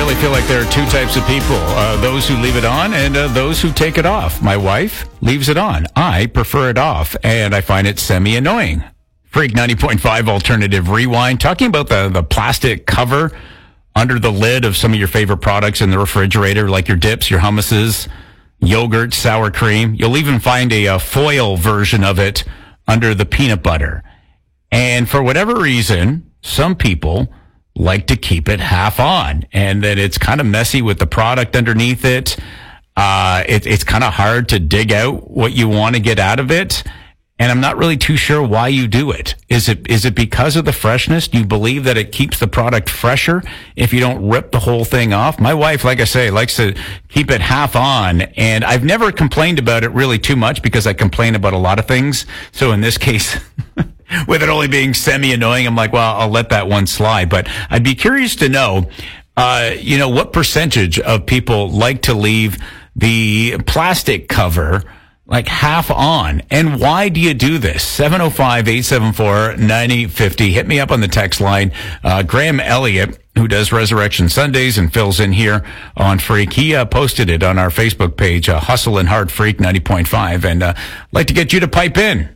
really feel like there are two types of people, those who leave it on and those who take it off. My wife leaves it on. I prefer it off, and I find it semi-annoying. Freak 90.5 Alternative Rewind, talking about the plastic cover under the lid of some of your favorite products in the refrigerator, like your dips, your hummuses, yogurt, sour cream. You'll even find a foil version of it under the peanut butter. And for whatever reason, some people like to keep it half on, and that it's kind of messy with the product underneath it. It's kind of hard to dig out what you want to get out of it. And I'm not really too sure why you do it. Is it because of the freshness? Do you believe that it keeps the product fresher if you don't rip the whole thing off? My wife, like I say, likes to keep it half on, and I've never complained about it really too much because I complain about a lot of things. So in this case, with it only being semi-annoying, I'm like, well, I'll let that one slide. But I'd be curious to know, what percentage of people like to leave the plastic cover like half on, and why do you do this? 705-874-9050. Hit me up on the text line. Graham Elliott, who does Resurrection Sundays and fills in here on Freak, he posted it on our Facebook page, Hustle and Heart Freak 90.5, and I'd like to get you to pipe in.